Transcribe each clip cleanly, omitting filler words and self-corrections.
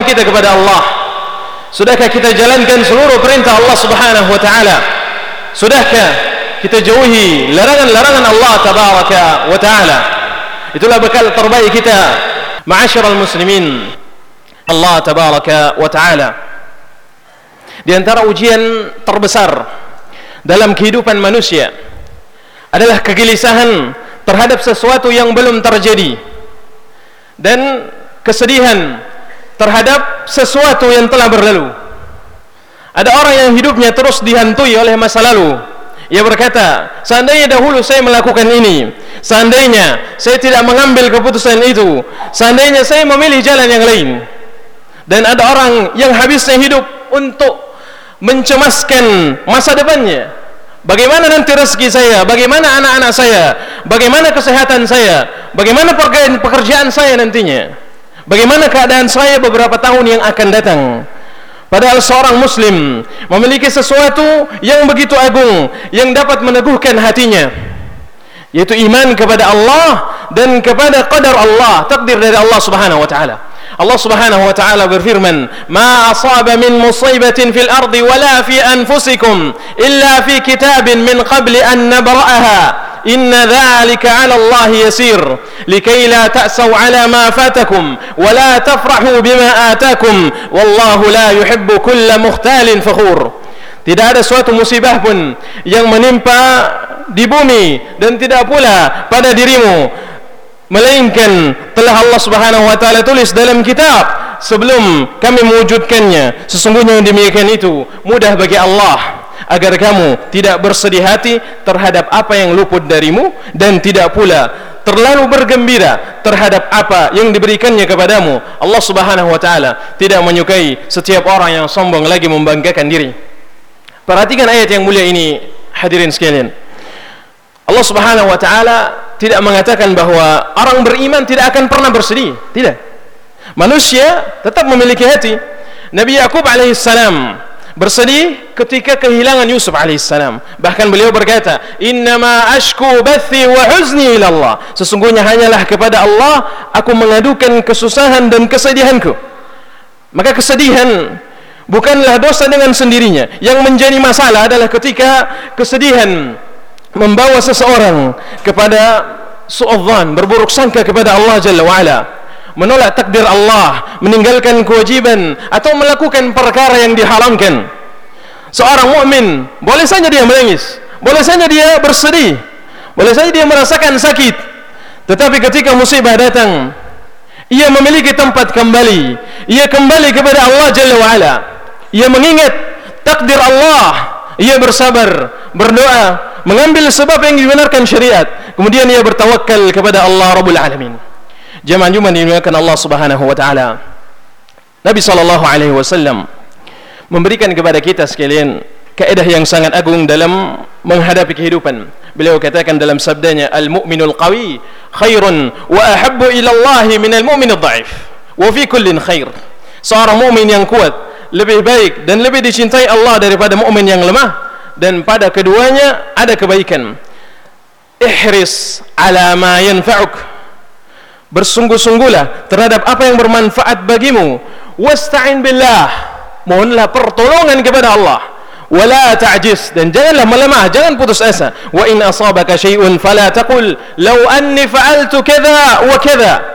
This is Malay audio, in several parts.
kita kepada Allah? Sudahkah kita jalankan seluruh perintah Allah Subhanahu wa taala? Sudahkah kita jauhi larangan-larangan Allah tabaraka wa taala? Itulah bekal terbaik kita, ma'asyiral muslimin. Allah tabaraka wa taala, di antara ujian terbesar dalam kehidupan manusia adalah kegelisahan terhadap sesuatu yang belum terjadi dan kesedihan terhadap sesuatu yang telah berlalu. Ada orang yang hidupnya terus dihantui oleh masa lalu. Ia berkata, seandainya dahulu saya melakukan ini, seandainya saya tidak mengambil keputusan itu, seandainya saya memilih jalan yang lain. Dan ada orang yang habisnya hidup untuk mencemaskan masa depannya. Bagaimana nanti rezeki saya, bagaimana anak-anak saya, bagaimana kesehatan saya, bagaimana pekerjaan saya nantinya, bagaimana keadaan saya beberapa tahun yang akan datang. Padahal seorang muslim memiliki sesuatu yang begitu agung yang dapat meneguhkan hatinya, yaitu iman kepada Allah dan kepada qadar Allah, takdir dari Allah Subhanahu wa taala. Allah Subhanahu wa taala berfirman, "Ma asaba min musibatin fil ardi wala fi anfusikum illa fi kitabin min qabli an nabra'aha. Inna dhalika 'ala Allah yasir likay la ta'saw 'ala ma fatakum wa la tafrahu bima atakum wallahu la yuhibbu kulla mukhtalin fakhur." Tidak ada suatu musibah pun yang menimpa di bumi dan tidak pula pada dirimu, melainkan telah Allah Subhanahu wa taala tulis dalam kitab sebelum kami mewujudkannya. Sesungguhnya yang demikian itu mudah bagi Allah agar kamu tidak bersedih hati terhadap apa yang luput darimu dan tidak pula terlalu bergembira terhadap apa yang diberikannya kepadamu. Allah Subhanahu wa taala tidak menyukai setiap orang yang sombong lagi membanggakan diri. Perhatikan ayat yang mulia ini, hadirin sekalian. Allah Subhanahu wa taala tidak mengatakan bahwa orang beriman tidak akan pernah bersedih. Tidak. Manusia tetap memiliki hati. Nabi Yakub alaihissalam bersedih ketika kehilangan Yusuf alaihissalam. Bahkan beliau berkata, "Innama ashku bathi wa huzni ila Allah." Sesungguhnya hanyalah kepada Allah aku mengadukan kesusahan dan kesedihanku. Maka kesedihan bukanlah dosa dengan sendirinya. Yang menjadi masalah adalah ketika kesedihan membawa seseorang kepada su'adzan, berburuk sangka kepada Allah Jalla wa'ala, menolak takdir Allah, meninggalkan kewajiban atau melakukan perkara yang diharamkan. Seorang mukmin boleh saja dia menangis, boleh saja dia bersedih, boleh saja dia merasakan sakit, tetapi ketika musibah datang, ia memiliki tempat kembali. Ia kembali kepada Allah Jalla wa'ala. Ia mengingat takdir Allah. Ia bersabar, berdoa, mengambil sebab yang dibenarkan syariat. Kemudian ia bertawakal kepada Allah Rabbul Alamin. Jemaah Jumat dimuliakan Allah Subhanahu wa taala. Nabi sallallahu alaihi wasallam memberikan kepada kita sekalian kaidah yang sangat agung dalam menghadapi kehidupan. Beliau katakan dalam sabdanya, "Al-mu'minul qawi khairun wa ahabbu ila Allah minal mu'minid dha'if wa fi kullin khair." Seorang mukmin yang kuat lebih baik dan lebih dicintai Allah daripada mukmin yang lemah, dan pada keduanya ada kebaikan. Ihris ala ma yanfa'uk, bersungguh-sungguhlah terhadap apa yang bermanfaat bagimu. Wasta'in billah, mohonlah pertolongan kepada Allah. Wala ta'jiz, dan janganlah melemah, jangan putus asa. Wa in asabaka syai'un fala taqul law anni fa'altu kadza wa kadza.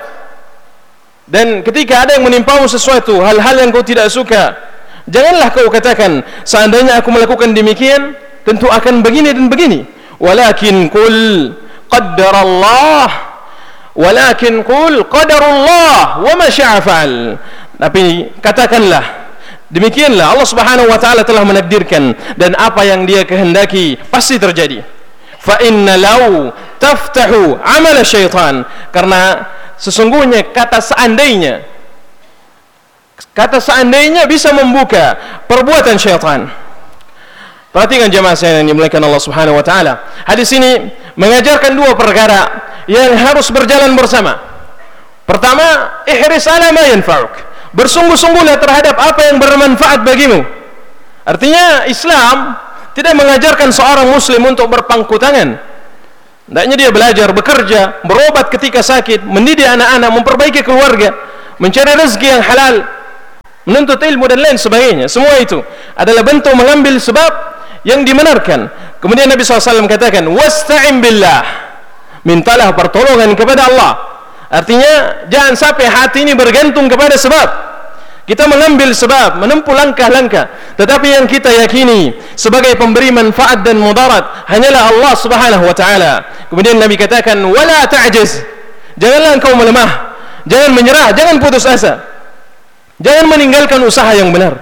Dan ketika ada yang menimpamu sesuatu, hal-hal yang kau tidak suka, janganlah kau katakan, seandainya aku melakukan demikian tentu akan begini dan begini. Walakin qul qaddarallah, walakin qul qadarullah wa ma syaa fa'al. Tapi katakanlah, demikianlah Allah Subhanahu wa taala telah menakdirkan, dan apa yang dia kehendaki pasti terjadi. Fa inna law taftahu amal syaitan, karena sesungguhnya kata seandainya bisa membuka perbuatan syaitan. Perhatikan jemaah saya yang dimuliakan Allah Subhanahu wa taala. Hadis ini mengajarkan dua perkara yang harus berjalan bersama. Pertama, ihris ala ma yanfa'uk, bersungguh-sungguhlah terhadap apa yang bermanfaat bagimu. Artinya Islam tidak mengajarkan seorang muslim untuk berpangku tangan. Hendaknya dia belajar, bekerja, berobat ketika sakit, mendidik anak-anak, memperbaiki keluarga, mencari rezeki yang halal. menuntut ilmu dan lain sebagainya. Semua itu adalah bentuk mengambil sebab yang dibenarkan. Kemudian Nabi SAW katakan, wasta'in billah, mintalah pertolongan kepada Allah. Artinya jangan sampai hati ini bergantung kepada sebab. Kita mengambil sebab, menempuh langkah-langkah, tetapi yang kita yakini sebagai pemberi manfaat dan mudarat hanyalah Allah Subhanahu wa taala. Kemudian Nabi katakan, wala ta'jiz, janganlah engkau melemah, jangan menyerah, jangan putus asa, jangan meninggalkan usaha yang benar.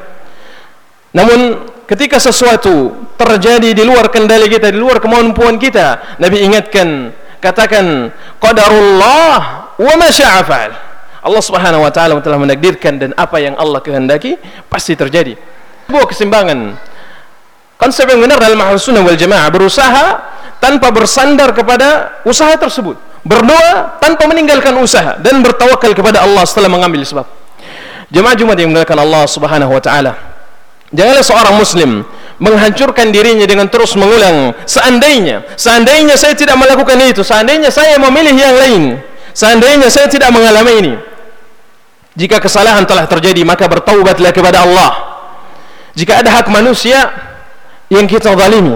Namun ketika sesuatu terjadi di luar kendali kita, di luar kemampuan kita, Nabi ingatkan, katakan, qadarullah wa ma syaa fa'al. Allah Subhanahu wa taala telah menakdirkan, dan apa yang Allah kehendaki pasti terjadi. Sebuah keseimbangan. Konsep yang benar dalam Ahlus Sunnah wal Jamaah, berusaha tanpa bersandar kepada usaha tersebut, berdoa tanpa meninggalkan usaha, dan bertawakal kepada Allah setelah mengambil sebab. Jemaah Jumat yang dimuliakan Allah Subhanahu wa taala, janganlah seorang muslim menghancurkan dirinya dengan terus mengulang, seandainya saya tidak melakukan itu, seandainya saya memilih yang lain, seandainya saya tidak mengalami ini. Jika kesalahan telah terjadi, maka bertaubatlah kepada Allah. Jika ada hak manusia yang kita zalimi,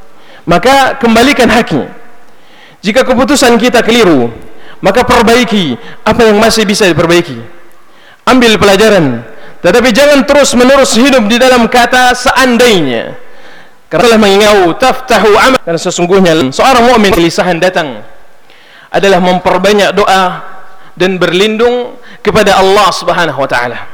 maka kembalikan haknya. Jika keputusan kita keliru, maka perbaiki apa yang masih bisa diperbaiki. Ambil pelajaran, tetapi jangan terus menerus hidup di dalam kata seandainya. Karena telah mengingau taftahu amal. Dan sesungguhnya seorang mukmin kegelisahan datang adalah memperbanyak doa dan berlindung kepada Allah Subhanahu wa taala.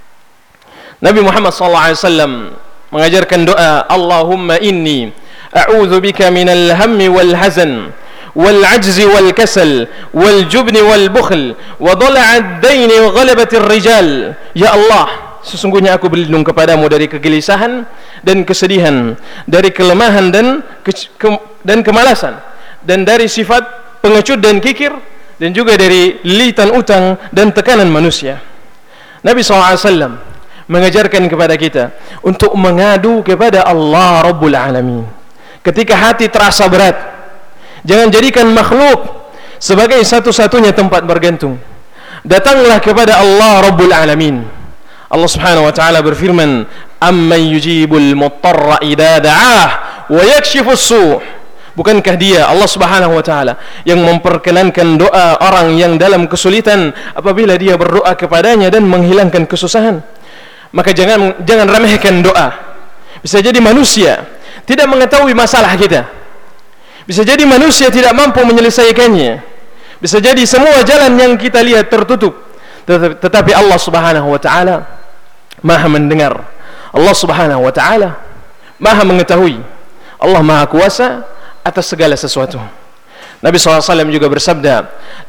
Nabi Muhammad sallallahu alaihi wasallam mengajarkan doa, Allahumma inni a'udzu bika minal hammi wal hazan wal ajzi wal kasal wal jubni wal bukhl wa dhala'ad daini wa ghalabatir rijal. Ya Allah, sesungguhnya aku berlindung kepadamu dari kegelisahan dan kesedihan, dari kelemahan dan kemalasan, dan dari sifat pengecut dan kikir, dan juga dari lilitan utang dan tekanan manusia. Nabi SAW mengajarkan kepada kita untuk mengadu kepada Allah Rabbul Alamin. Ketika hati terasa berat, jangan jadikan makhluk sebagai satu-satunya tempat bergantung. Datanglah kepada Allah Rabbul Alamin. Allah Subhanahu wa taala berfirman, amman yujibul muttarra idza da'ah wa yakshifus su'. Bukankah dia, Allah Subhanahu wa taala, yang memperkenankan doa orang yang dalam kesulitan apabila dia berdoa kepadanya dan menghilangkan kesusahan? Maka jangan remehkan doa. Bisa jadi manusia tidak mengetahui masalah kita, bisa jadi manusia tidak mampu menyelesaikannya, bisa jadi semua jalan yang kita lihat tertutup, tetapi Allah Subhanahu wa taala Maha mendengar, Allah Subhanahu wa taala Maha mengetahui, Allah Maha kuasa atas segala sesuatu. Nabi SAW juga bersabda,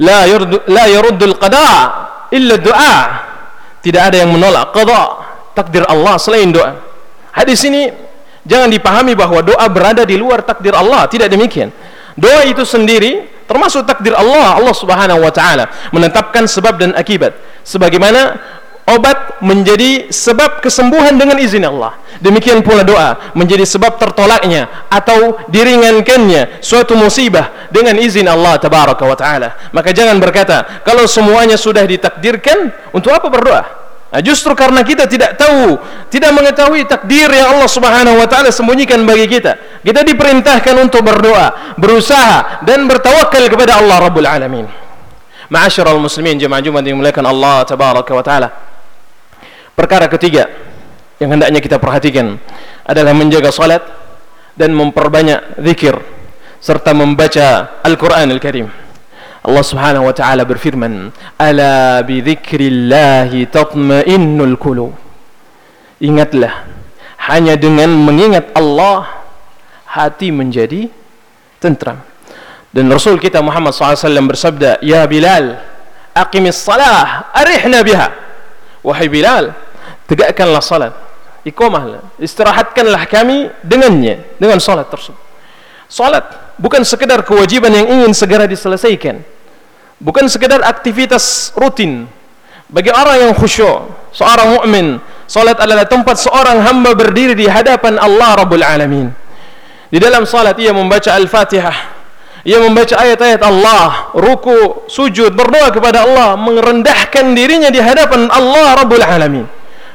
la yaruddul qada' illa du'a. Tidak ada yang menolak qada', takdir Allah, selain doa. Hadis ini jangan dipahami bahwa doa berada di luar takdir Allah. Tidak demikian. Doa itu sendiri termasuk takdir Allah. Allah Subhanahu wa taala menetapkan sebab dan akibat, sebagaimana obat menjadi sebab kesembuhan dengan izin Allah, demikian pula doa menjadi sebab tertolaknya atau diringankannya suatu musibah dengan izin Allah Tabaraka wa taala. Maka jangan berkata, kalau semuanya sudah ditakdirkan, untuk apa berdoa? Nah, justru karena kita tidak tahu, tidak mengetahui takdir yang Allah Subhanahu wa taala sembunyikan bagi kita, kita diperintahkan untuk berdoa, berusaha, dan bertawakal kepada Allah Rabbul Alamin. Ma'asyiral muslimin, jemaah Jumat yang dimuliakan Allah Tabaraka wa taala, perkara ketiga yang hendaknya kita perhatikan adalah menjaga salat dan memperbanyak zikir serta membaca Al-Quran Al-Karim. Allah Subhanahu wa taala berfirman, ala bi dzikrillahi tatma'innul qulub. Ingatlah, hanya dengan mengingat Allah hati menjadi tentram. Dan Rasul kita Muhammad SAW bersabda, ya Bilal, aqimis salah arihna biha. Wahai Bilal, tegakkanlah salat, iqamahlah, istirahatkanlah kami dengannya, dengan salat tersebut. Salat bukan sekedar kewajiban yang ingin segera diselesaikan, bukan sekedar aktivitas rutin. Bagi orang yang khusyuk, seorang mukmin, salat adalah tempat seorang hamba berdiri di hadapan Allah Rabbul Alamin. Di dalam salat ia membaca Al-Fatihah, ia membaca ayat-ayat Allah, ruku, sujud, berdoa kepada Allah, merendahkan dirinya di hadapan Allah Rabbul Alamin.